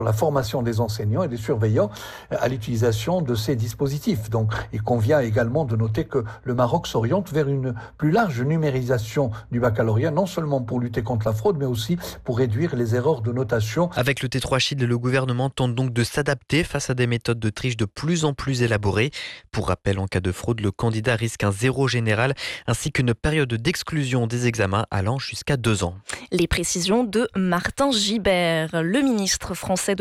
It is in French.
la formation des enseignants et des surveillants à l'utilisation de ces dispositifs. Donc, il convient également de noter que le Maroc s'oriente vers une plus large numérisation du baccalauréat, non seulement pour lutter contre la fraude, mais aussi pour réduire les erreurs de notation. Avec le T3 Shield, le gouvernement tente donc de s'adapter face à des méthodes de triche de plus en plus élaborées. Pour rappel, en cas de fraude, le candidat risque un 0 général ainsi qu'une période d'exclusion des examens allant jusqu'à 2 ans. Les précisions de Martin Gibert, le ministre français